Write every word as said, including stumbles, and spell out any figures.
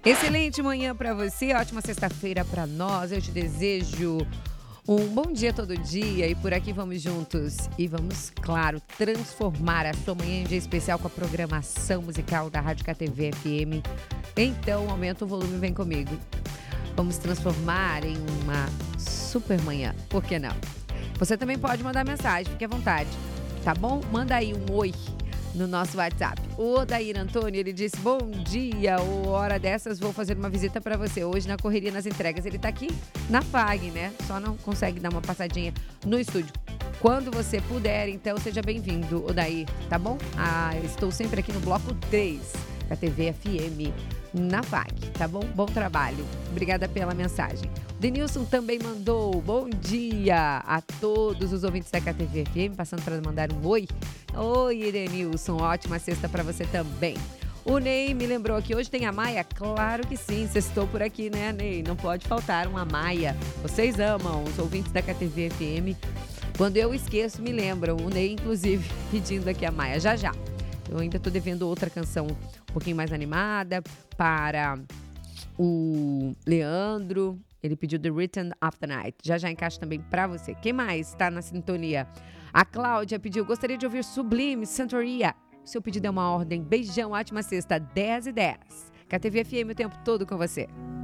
Excelente manhã para você, ótima sexta-feira para nós. Eu te desejo um bom dia todo dia e por aqui vamos juntos. E vamos, claro, transformar a sua manhã em dia especial com a programação musical da Rádio K T V F M. Então, aumenta o volume e vem comigo. Vamos transformar em uma super manhã, por que não? Você também pode mandar mensagem, fique à vontade, tá bom? Manda aí um oi no nosso WhatsApp. O Odair Antônio, ele disse, bom dia, ou hora dessas vou fazer uma visita para você. Hoje na correria nas entregas, ele tá aqui na F A G, né? Só não consegue dar uma passadinha no estúdio. Quando você puder, então seja bem-vindo, Odair, tá bom? Ah, eu estou sempre aqui no bloco três da T V F M, na F A G, tá bom? Bom trabalho. Obrigada pela mensagem. Denilson também mandou bom dia a todos os ouvintes da K T V F M, passando para mandar um oi. Oi, Denilson, ótima sexta para você também. O Ney me lembrou que hoje tem a Maia? Claro que sim, sextou por aqui, né, Ney? Não pode faltar uma Maia. Vocês amam os ouvintes da K T V F M. Quando eu esqueço, me lembram. O Ney, inclusive, pedindo aqui a Maia. Já, já. Eu ainda tô devendo outra canção um pouquinho mais animada para o Leandro. Ele pediu The Rhythm of the Night. Já já encaixa também pra você. Quem mais está na sintonia? A Cláudia pediu, gostaria de ouvir Sublime, Santoria. Seu pedido é uma ordem. Beijão, ótima sexta, dez e dez. K T V F M o tempo todo com você.